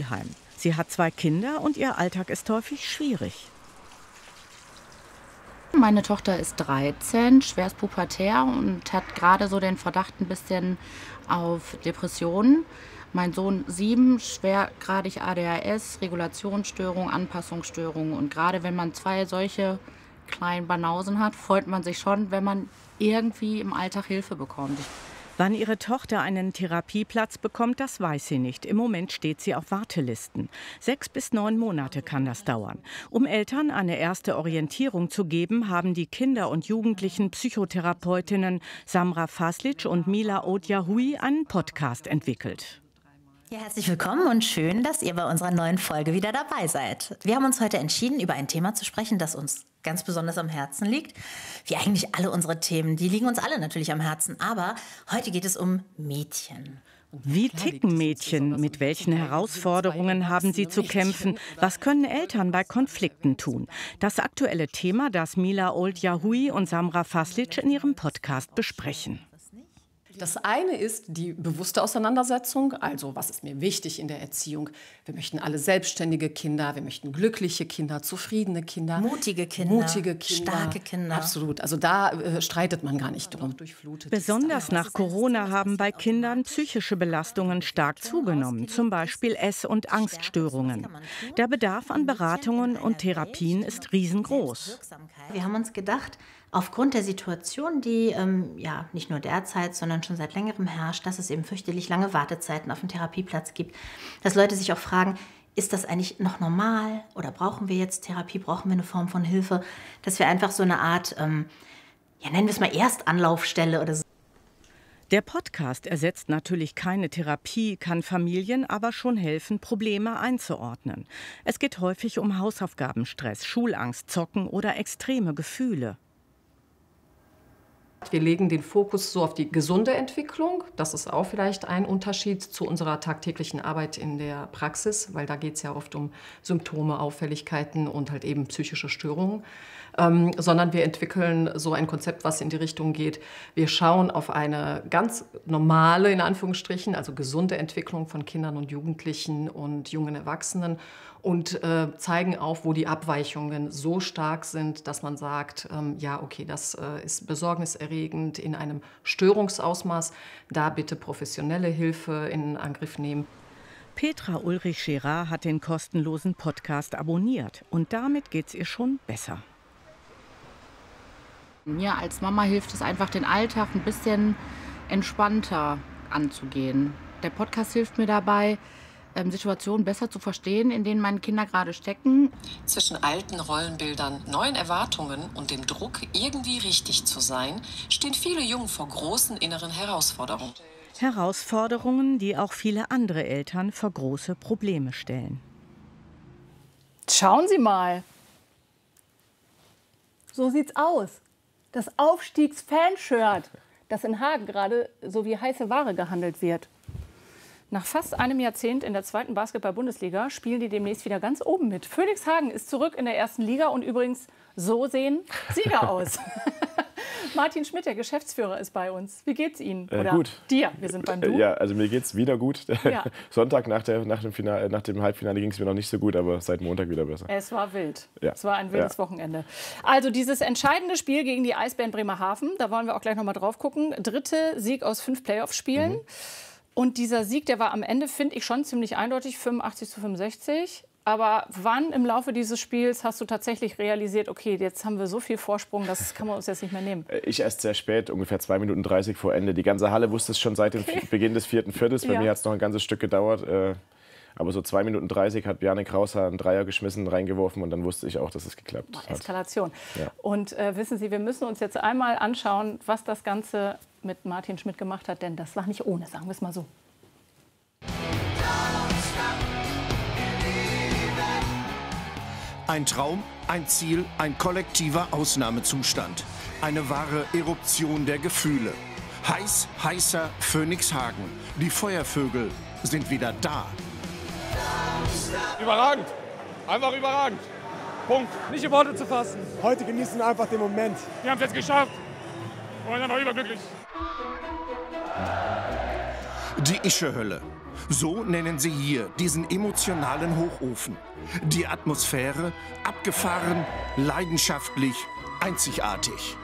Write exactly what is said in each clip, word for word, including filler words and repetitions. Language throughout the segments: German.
Mülheim. Sie hat zwei Kinder und ihr Alltag ist häufig schwierig. Meine Tochter ist dreizehn, schwerst pubertär und hat gerade so den Verdacht ein bisschen auf Depressionen. Mein Sohn sieben, schwergradig A D H S, Regulationsstörung, Anpassungsstörung. Und gerade wenn man zwei solche kleinen Banausen hat, freut man sich schon, wenn man irgendwie im Alltag Hilfe bekommt. Wann ihre Tochter einen Therapieplatz bekommt, das weiß sie nicht. Im Moment steht sie auf Wartelisten. Sechs bis neun Monate kann das dauern. Um Eltern eine erste Orientierung zu geben, haben die Kinder- und Jugendlichen Psychotherapeutinnen Samra Faslic und Mila Odjahui einen Podcast entwickelt. Ja, herzlich willkommen und schön, dass ihr bei unserer neuen Folge wieder dabei seid. Wir haben uns heute entschieden, über ein Thema zu sprechen, das uns ganz besonders am Herzen liegt. Wie eigentlich alle unsere Themen, die liegen uns alle natürlich am Herzen. Aber heute geht es um Mädchen. Wie ticken Mädchen? Mit welchen Herausforderungen haben sie zu kämpfen? Was können Eltern bei Konflikten tun? Das aktuelle Thema, das Mila Odjahui und Samra Faslic in ihrem Podcast besprechen. Das eine ist die bewusste Auseinandersetzung, also was ist mir wichtig in der Erziehung. Wir möchten alle selbstständige Kinder, wir möchten glückliche Kinder, zufriedene Kinder. Mutige Kinder, mutige Kinder, starke Kinder. Absolut, also da äh, streitet man gar nicht drum. Besonders nach Corona haben bei Kindern psychische Belastungen stark zugenommen, zum Beispiel Ess- und Angststörungen. Der Bedarf an Beratungen und Therapien ist riesengroß. Wir haben uns gedacht, aufgrund der Situation, die ähm, ja nicht nur derzeit, sondern schon seit längerem herrscht, dass es eben fürchterlich lange Wartezeiten auf dem Therapieplatz gibt, dass Leute sich auch fragen, ist das eigentlich noch normal oder brauchen wir jetzt Therapie, brauchen wir eine Form von Hilfe, dass wir einfach so eine Art, ähm, ja nennen wir es mal Erstanlaufstelle oder so. Der Podcast ersetzt natürlich keine Therapie, kann Familien aber schon helfen, Probleme einzuordnen. Es geht häufig um Hausaufgabenstress, Schulangst, Zocken oder extreme Gefühle. Wir legen den Fokus so auf die gesunde Entwicklung. Das ist auch vielleicht ein Unterschied zu unserer tagtäglichen Arbeit in der Praxis, weil da geht es ja oft um Symptome, Auffälligkeiten und halt eben psychische Störungen. Ähm, sondern wir entwickeln so ein Konzept, was in die Richtung geht. Wir schauen auf eine ganz normale, in Anführungsstrichen, also gesunde Entwicklung von Kindern und Jugendlichen und jungen Erwachsenen und äh, zeigen auf, wo die Abweichungen so stark sind, dass man sagt, ähm, ja, okay, das äh, ist besorgniserregend in einem Störungsausmaß. Da bitte professionelle Hilfe in Angriff nehmen. Petra Ulrich-Gerard hat den kostenlosen Podcast abonniert und damit geht's ihr schon besser. Mir als Mama hilft es einfach, den Alltag ein bisschen entspannter anzugehen. Der Podcast hilft mir dabei, Situationen besser zu verstehen, in denen meine Kinder gerade stecken. Zwischen alten Rollenbildern, neuen Erwartungen und dem Druck, irgendwie richtig zu sein, stehen viele Jungen vor großen inneren Herausforderungen. Herausforderungen, die auch viele andere Eltern vor große Probleme stellen. Schauen Sie mal. So sieht's aus. Das Aufstiegs-Fanshirt, das in Hagen gerade so wie heiße Ware gehandelt wird. Nach fast einem Jahrzehnt in der zweiten Basketball-Bundesliga spielen die demnächst wieder ganz oben mit. Phoenix Hagen ist zurück in der ersten Liga und übrigens, so sehen Sieger aus. Martin Schmidt, der Geschäftsführer, ist bei uns. Wie geht's Ihnen? Äh, Oder gut. dir? Wir sind beim Du. Ja, also mir geht's wieder gut. Ja. Sonntag nach, der, nach, dem Finale, nach dem Halbfinale ging es mir noch nicht so gut, aber seit Montag wieder besser. Es war wild. Ja. Es war ein wildes Ja. Wochenende. Also dieses entscheidende Spiel gegen die Eisbären Bremerhaven, da wollen wir auch gleich noch mal drauf gucken. Dritte Sieg aus fünf Playoff-Spielen. Mhm. Und dieser Sieg, der war am Ende, finde ich, schon ziemlich eindeutig, fünfundachtzig zu fünfundsechzig. Aber wann im Laufe dieses Spiels hast du tatsächlich realisiert, okay, jetzt haben wir so viel Vorsprung, das kann man uns jetzt nicht mehr nehmen? Ich erst sehr spät, ungefähr zwei Minuten dreißig vor Ende. Die ganze Halle wusste es schon seit dem okay. Beginn des vierten Viertels. Bei ja. mir hat es noch ein ganzes Stück gedauert. Aber so zwei Minuten dreißig hat Bjarne Krauser einen Dreier geschmissen, reingeworfen und dann wusste ich auch, dass es geklappt hat. Eskalation. Ja. Und äh, wissen Sie, wir müssen uns jetzt einmal anschauen, was das Ganze mit Martin Schmidt gemacht hat, denn das war nicht ohne, sagen wir es mal so. Ein Traum, ein Ziel, ein kollektiver Ausnahmezustand. Eine wahre Eruption der Gefühle. Heiß, heißer Phoenix Hagen. Die Feuervögel sind wieder da. Überragend. Einfach überragend. Punkt. Nicht in Worte zu fassen. Heute genießen wir einfach den Moment. Wir haben es jetzt geschafft. Und wir sind noch überglücklich. Die Ischehölle. So nennen sie hier diesen emotionalen Hochofen. Die Atmosphäre abgefahren, leidenschaftlich, einzigartig.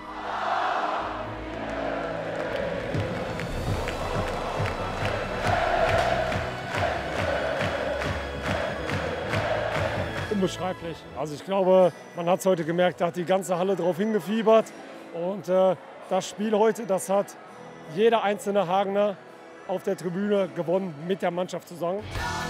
Unbeschreiblich. Also ich glaube, man hat es heute gemerkt, da hat die ganze Halle drauf hingefiebert. Und äh, das Spiel heute, das hat jeder einzelne Hagener auf der Tribüne gewonnen, mit der Mannschaft zusammen.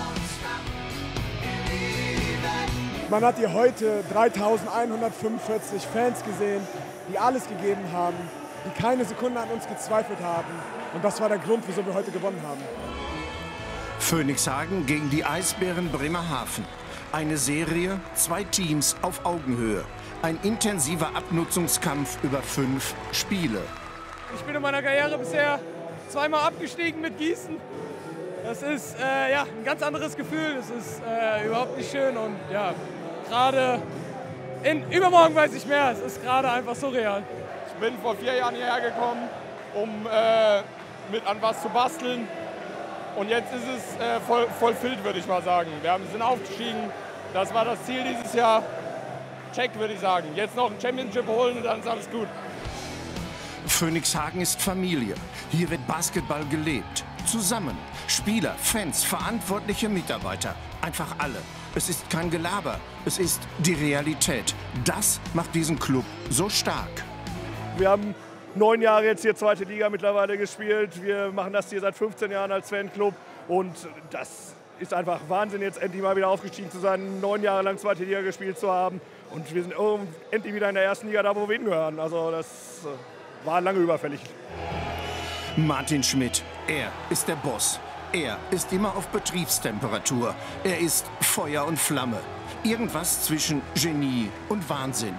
Man hat hier heute dreitausendeinhundertfünfundvierzig Fans gesehen, die alles gegeben haben, die keine Sekunde an uns gezweifelt haben. Und das war der Grund, wieso wir heute gewonnen haben. Phönixhagen gegen die Eisbären Bremerhaven. Eine Serie, zwei Teams auf Augenhöhe. Ein intensiver Abnutzungskampf über fünf Spiele. Ich bin in meiner Karriere bisher zweimal abgestiegen mit Gießen. Das ist äh, ja, ein ganz anderes Gefühl. Das ist äh, überhaupt nicht schön. Und ja, gerade übermorgen weiß ich mehr. Es ist gerade einfach surreal. Ich bin vor vier Jahren hierher gekommen, um äh, mit an was zu basteln. Und jetzt ist es äh, voll, vollfüllt, würde ich mal sagen. Wir haben, sind aufgestiegen. Das war das Ziel dieses Jahr. Check, würde ich sagen. Jetzt noch ein Championship holen und dann ist alles gut. Phönixhagen ist Familie. Hier wird Basketball gelebt. Zusammen. Spieler, Fans, verantwortliche Mitarbeiter. Einfach alle. Es ist kein Gelaber. Es ist die Realität. Das macht diesen Club so stark. Wir haben neun Jahre jetzt hier zweite Liga mittlerweile gespielt. Wir machen das hier seit fünfzehn Jahren als Fanclub. Und das ist einfach Wahnsinn, jetzt endlich mal wieder aufgestiegen zu sein, neun Jahre lang zweite Liga gespielt zu haben. Und wir sind endlich wieder in der ersten Liga da, wo wir hingehören. Also das war lange überfällig. Martin Schmidt, er ist der Boss. Er ist immer auf Betriebstemperatur. Er ist Feuer und Flamme. Irgendwas zwischen Genie und Wahnsinn.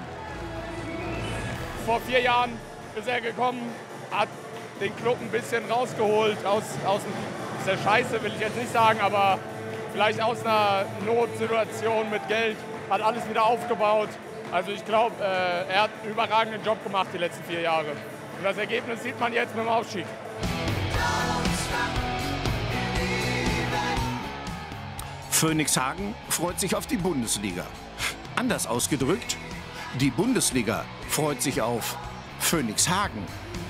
Vor vier Jahren ist er gekommen, hat den Club ein bisschen rausgeholt aus, aus der Scheiße, will ich jetzt nicht sagen, aber vielleicht aus einer Notsituation mit Geld, hat alles wieder aufgebaut. Also ich glaube, äh, er hat einen überragenden Job gemacht die letzten vier Jahre. Und das Ergebnis sieht man jetzt mit dem Aufstieg. Phönixhagen freut sich auf die Bundesliga. Anders ausgedrückt, die Bundesliga freut sich auf Phönixhagen.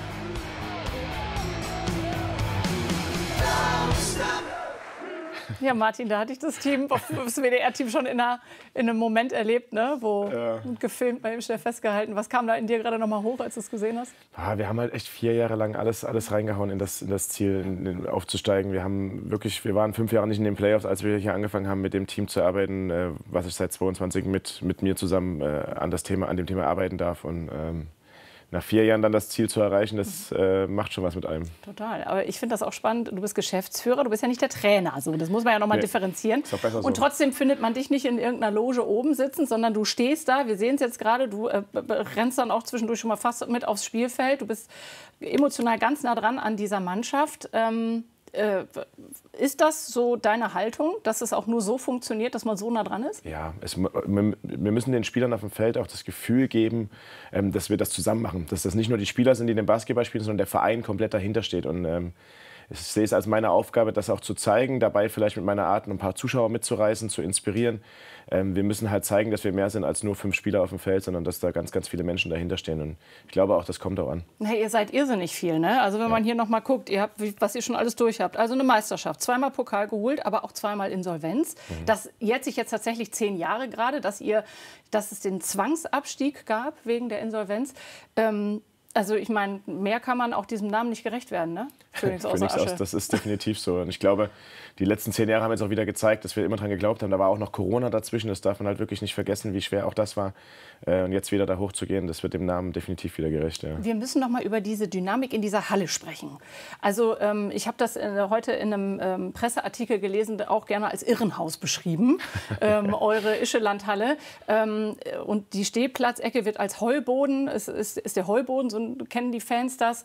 Ja, Martin, da hatte ich das Team, das W D R-Team schon in, einer, in einem Moment erlebt, ne? Wo Ja. gefilmt, bei ihm schnell festgehalten. Was kam da in dir gerade noch mal hoch, als du es gesehen hast? Ah, wir haben halt echt vier Jahre lang alles, alles reingehauen in das, in das Ziel, in, in, aufzusteigen. Wir haben wirklich, wir waren fünf Jahre nicht in den Playoffs, als wir hier angefangen haben, mit dem Team zu arbeiten, äh, was ich seit zweiundzwanzig mit, mit mir zusammen äh, an, das Thema, an dem Thema arbeiten darf. Und ähm, nach vier Jahren dann das Ziel zu erreichen, das äh, macht schon was mit einem. Total. Aber ich finde das auch spannend. Du bist Geschäftsführer, du bist ja nicht der Trainer. Also das muss man ja noch mal Nee, differenzieren. ist auch besser so. Und trotzdem findet man dich nicht in irgendeiner Loge oben sitzen, sondern du stehst da. Wir sehen es jetzt gerade. Du äh, rennst dann auch zwischendurch schon mal fast mit aufs Spielfeld. Du bist emotional ganz nah dran an dieser Mannschaft. Ähm, äh, ist das so deine Haltung, dass es auch nur so funktioniert, dass man so nah dran ist? Ja, es, wir müssen den Spielern auf dem Feld auch das Gefühl geben, ähm, dass wir das zusammen machen. Dass das nicht nur die Spieler sind, die den Basketball spielen, sondern der Verein komplett dahinter steht. Und ähm, ich sehe es als meine Aufgabe, das auch zu zeigen, dabei vielleicht mit meiner Art ein paar Zuschauer mitzureißen, zu inspirieren. Ähm, wir müssen halt zeigen, dass wir mehr sind als nur fünf Spieler auf dem Feld, sondern dass da ganz, ganz viele Menschen dahinter stehen. Und ich glaube auch, das kommt auch an. Hey, ihr seid irrsinnig viel, ne? Also wenn ja. man hier noch mal guckt, ihr habt, was ihr schon alles durch habt. Also eine Meisterschaft, zweimal Pokal geholt, aber auch zweimal Insolvenz. Mhm. Das jährt sich jetzt tatsächlich zehn Jahre gerade, dass ihr, dass es den Zwangsabstieg gab wegen der Insolvenz. Ähm, Also ich meine, mehr kann man auch diesem Namen nicht gerecht werden, ne? Phönix aus der Asche. Das ist definitiv so. Und ich glaube, die letzten zehn Jahre haben jetzt auch wieder gezeigt, dass wir immer dran geglaubt haben. Da war auch noch Corona dazwischen. Das darf man halt wirklich nicht vergessen, wie schwer auch das war. Und jetzt wieder da hochzugehen, das wird dem Namen definitiv wieder gerecht. Ja. Wir müssen noch mal über diese Dynamik in dieser Halle sprechen. Also ähm, ich habe das in, heute in einem ähm, Presseartikel gelesen, auch gerne als Irrenhaus beschrieben, ähm, eure Ischelandhalle. Ähm, und die Stehplatzecke wird als Heuboden, es ist, ist der Heuboden, so kennen die Fans das.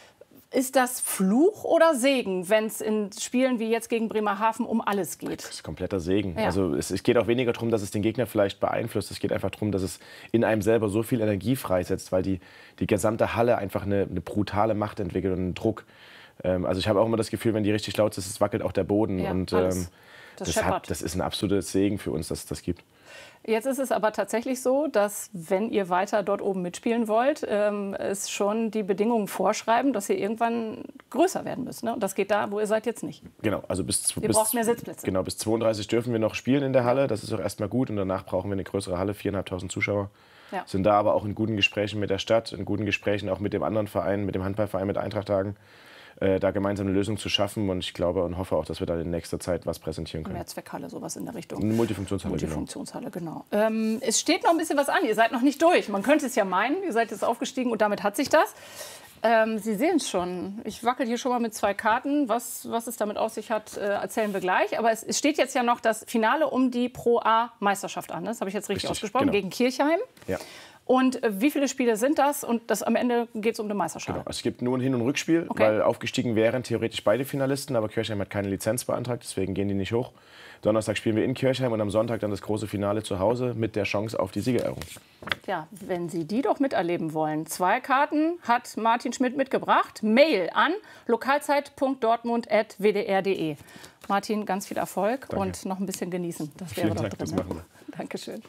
Ist das Fluch oder Segen, wenn es in Spielen wie jetzt gegen Bremerhaven um alles geht? Das ist kompletter Segen. Ja. Also es, es geht auch weniger darum, dass es den Gegner vielleicht beeinflusst. Es geht einfach darum, dass es in einem selber so viel Energie freisetzt, weil die, die gesamte Halle einfach eine, eine brutale Macht entwickelt und einen Druck. Ähm, also ich habe auch immer das Gefühl, wenn die richtig laut ist, es wackelt auch der Boden. Ja, und alles. ähm, Das das, scheppert. hat, das ist ein absolutes Segen für uns, dass es das gibt. Jetzt ist es aber tatsächlich so, dass, wenn ihr weiter dort oben mitspielen wollt, ähm, es schon die Bedingungen vorschreiben, dass ihr irgendwann größer werden müsst. Ne? Und das geht da, wo ihr seid, jetzt nicht. Genau, also bis, ihr bis, braucht mehr Sitzplätze. Genau, bis zweiunddreißig dürfen wir noch spielen in der Halle. Das ist auch erstmal gut. Und danach brauchen wir eine größere Halle, viertausendfünfhundert Zuschauer. Ja. Sind da aber auch in guten Gesprächen mit der Stadt, in guten Gesprächen auch mit dem anderen Verein, mit dem Handballverein, mit Eintracht Hagen, äh, da gemeinsam eine Lösung zu schaffen. Und ich glaube und hoffe auch, dass wir da in nächster Zeit was präsentieren können. Mehr Zweckhalle, sowas in der Richtung. Eine Multifunktionshalle, Multifunktionshalle, genau. genau. Ähm, es steht noch ein bisschen was an. Ihr seid noch nicht durch. Man könnte es ja meinen, ihr seid jetzt aufgestiegen und damit hat sich das. Ähm, Sie sehen es schon. Ich wackel hier schon mal mit zwei Karten. Was, was es damit auf sich hat, äh, erzählen wir gleich. Aber es, es steht jetzt ja noch das Finale um die Pro-A-Meisterschaft an. Das habe ich jetzt richtig, richtig ausgesprochen. Genau. Gegen Kirchheim. Ja. Und äh, wie viele Spiele sind das? Und das, am Ende geht es um eine Meisterschaft. Genau. Es gibt nur ein Hin- und Rückspiel, okay. weil aufgestiegen wären theoretisch beide Finalisten. Aber Kirchheim hat keine Lizenz beantragt, deswegen gehen die nicht hoch. Donnerstag spielen wir in Kirchheim und am Sonntag dann das große Finale zu Hause mit der Chance auf die Siegerehrung. Ja, wenn Sie die doch miterleben wollen. Zwei Karten hat Martin Schmidt mitgebracht. Mail an lokalzeit punkt dortmund at w d r punkt d e. Martin, ganz viel Erfolg. Danke. Und noch ein bisschen genießen. Das wäre Vielen doch Dank, drin. das machen wir. Dankeschön.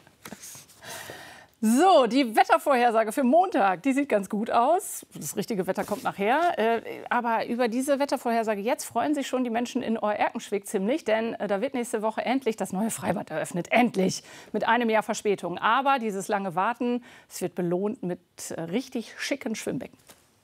So, die Wettervorhersage für Montag, die sieht ganz gut aus. Das richtige Wetter kommt nachher. Äh, aber über diese Wettervorhersage jetzt freuen sich schon die Menschen in Oer-Erkenschwick ziemlich. Denn äh, da wird nächste Woche endlich das neue Freibad eröffnet. Endlich. Mit einem Jahr Verspätung. Aber dieses lange Warten, es wird belohnt mit äh, richtig schicken Schwimmbecken.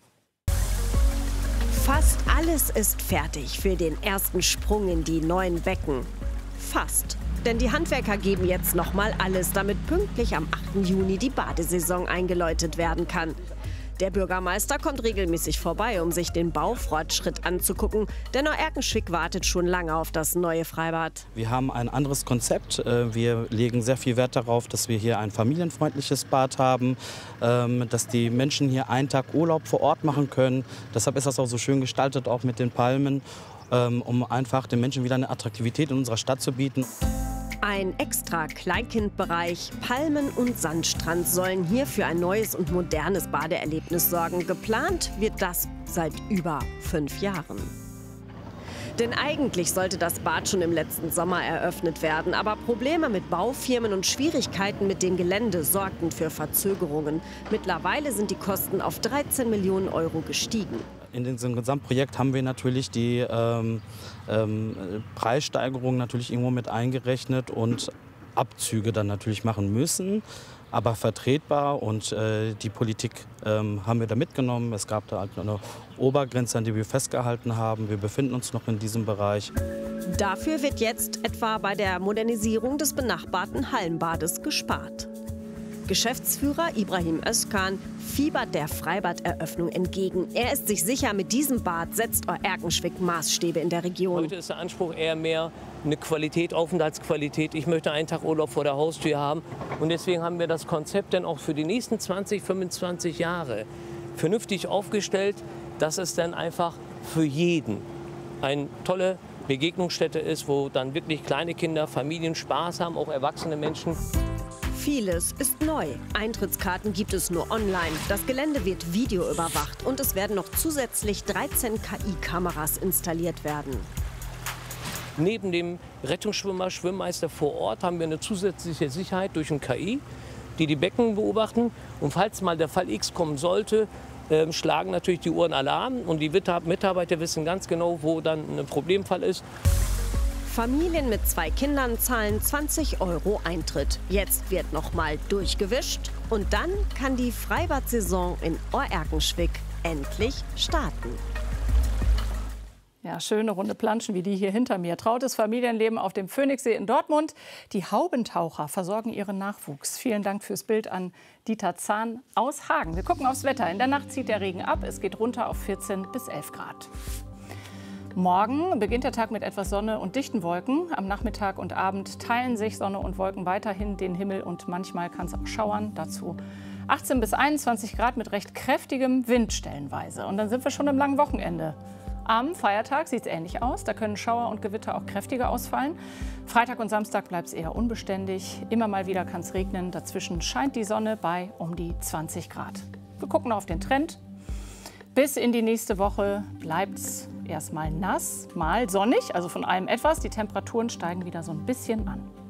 Fast alles ist fertig für den ersten Sprung in die neuen Becken. Fast. Denn die Handwerker geben jetzt noch mal alles, damit pünktlich am achten Juni die Badesaison eingeläutet werden kann. Der Bürgermeister kommt regelmäßig vorbei, um sich den Baufortschritt anzugucken. Denn Oer-Erkenschwick wartet schon lange auf das neue Freibad. Wir haben ein anderes Konzept. Wir legen sehr viel Wert darauf, dass wir hier ein familienfreundliches Bad haben, dass die Menschen hier einen Tag Urlaub vor Ort machen können. Deshalb ist das auch so schön gestaltet, auch mit den Palmen, um einfach den Menschen wieder eine Attraktivität in unserer Stadt zu bieten. Ein extra Kleinkindbereich, Palmen und Sandstrand sollen hier für ein neues und modernes Badeerlebnis sorgen. Geplant wird das seit über fünf Jahren. Denn eigentlich sollte das Bad schon im letzten Sommer eröffnet werden. Aber Probleme mit Baufirmen und Schwierigkeiten mit dem Gelände sorgten für Verzögerungen. Mittlerweile sind die Kosten auf dreizehn Millionen Euro gestiegen. In diesem Gesamtprojekt haben wir natürlich die ähm, ähm, Preissteigerung natürlich irgendwo mit eingerechnet und Abzüge dann natürlich machen müssen, aber vertretbar. Und äh, die Politik ähm, haben wir da mitgenommen. Es gab da halt eine Obergrenze, an die wir festgehalten haben. Wir befinden uns noch in diesem Bereich. Dafür wird jetzt etwa bei der Modernisierung des benachbarten Hallenbades gespart. Geschäftsführer Ibrahim Özkan fiebert der Freibaderöffnung entgegen. Er ist sich sicher, mit diesem Bad setzt Oer-Erkenschwick Maßstäbe in der Region. Heute ist der Anspruch eher mehr eine Qualität, Aufenthaltsqualität. Ich möchte einen Tag Urlaub vor der Haustür haben. Und deswegen haben wir das Konzept dann auch für die nächsten zwanzig, fünfundzwanzig Jahre vernünftig aufgestellt, dass es dann einfach für jeden eine tolle Begegnungsstätte ist, wo dann wirklich kleine Kinder, Familien Spaß haben, auch erwachsene Menschen. Vieles ist neu. Eintrittskarten gibt es nur online. Das Gelände wird videoüberwacht und es werden noch zusätzlich dreizehn K I-Kameras installiert werden. Neben dem Rettungsschwimmer, Schwimmmeister vor Ort haben wir eine zusätzliche Sicherheit durch ein K I, die die Becken beobachten. Und falls mal der Fall X kommen sollte, äh, schlagen natürlich die Uhren Alarm. Und die Mitarbeiter wissen ganz genau, wo dann ein Problemfall ist. Familien mit zwei Kindern zahlen zwanzig Euro Eintritt. Jetzt wird noch mal durchgewischt und dann kann die Freibad-Saison in Oer-Erkenschwick endlich starten. Ja, schöne runde Planschen wie die hier hinter mir. Trautes Familienleben auf dem Phoenixsee in Dortmund. Die Haubentaucher versorgen ihren Nachwuchs. Vielen Dank fürs Bild an Dieter Zahn aus Hagen. Wir gucken aufs Wetter. In der Nacht zieht der Regen ab. Es geht runter auf vierzehn bis elf Grad. Morgen beginnt der Tag mit etwas Sonne und dichten Wolken. Am Nachmittag und Abend teilen sich Sonne und Wolken weiterhin den Himmel und manchmal kann es auch schauern. Dazu achtzehn bis einundzwanzig Grad mit recht kräftigem Wind stellenweise. Und dann sind wir schon im langen Wochenende. Am Feiertag sieht es ähnlich aus. Da können Schauer und Gewitter auch kräftiger ausfallen. Freitag und Samstag bleibt es eher unbeständig. Immer mal wieder kann es regnen. Dazwischen scheint die Sonne bei um die zwanzig Grad. Wir gucken auf den Trend. Bis in die nächste Woche bleibt es erstmal nass, mal sonnig, also von allem etwas. Die Temperaturen steigen wieder so ein bisschen an.